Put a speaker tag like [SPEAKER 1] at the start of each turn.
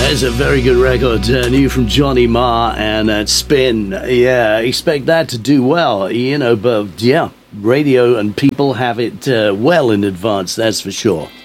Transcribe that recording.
[SPEAKER 1] That's a very good record, new from Johnny Marr and Spin. Yeah, expect that to do well, but yeah, radio and people have it well in advance, that's for sure.